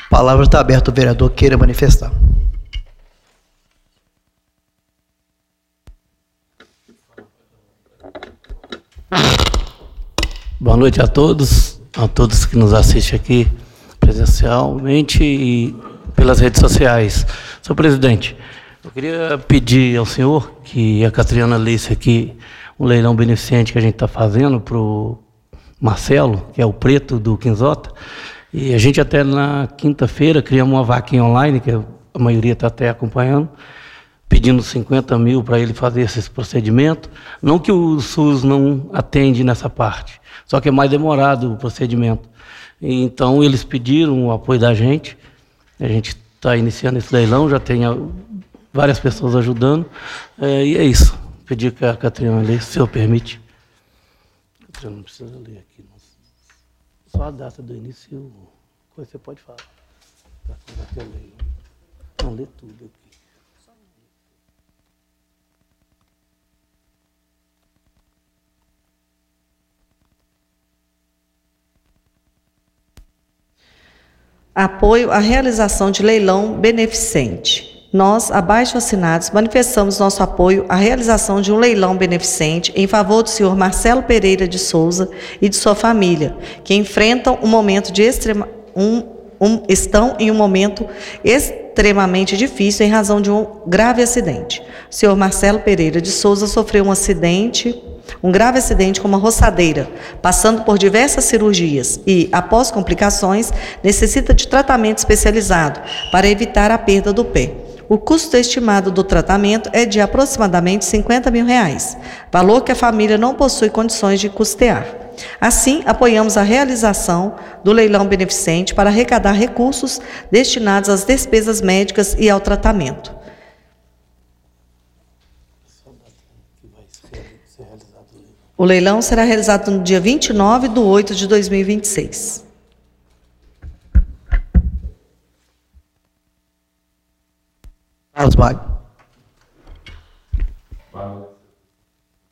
A palavra está aberta, o vereador queira manifestar. Boa noite a todos que nos assistem aqui presencialmente e pelas redes sociais. Senhor presidente, eu queria pedir ao senhor que a Catriana lesse aqui um leilão beneficente que a gente está fazendo para o Marcelo, que é o preto do Quinzota, e a gente até na quinta-feira criamos uma vaquinha online, que a maioria está até acompanhando, pedindo 50 mil para ele fazer esse procedimento. Não que o SUS não atende nessa parte, só que é mais demorado o procedimento. Então, eles pediram o apoio da gente, a gente está iniciando esse leilão, já tem várias pessoas ajudando, e é isso. Pedir que a Catriana lê, se o senhor permite. A Catriana não precisa ler aqui, não. Só a data do início, você pode falar. Não, lê tudo aqui. Apoio à realização de leilão beneficente. Nós, abaixo-assinados, manifestamos nosso apoio à realização de um leilão beneficente em favor do senhor Marcelo Pereira de Souza e de sua família, que enfrentam um momento de estão em um momento extremamente difícil em razão de um grave acidente. O senhor Marcelo Pereira de Souza sofreu um grave acidente com uma roçadeira, passando por diversas cirurgias e, após complicações, necessita de tratamento especializado para evitar a perda do pé. O custo estimado do tratamento é de aproximadamente R$50 mil, valor que a família não possui condições de custear. Assim, apoiamos a realização do leilão beneficente para arrecadar recursos destinados às despesas médicas e ao tratamento. O leilão será realizado no dia 29/8/2026. Carlos Magno.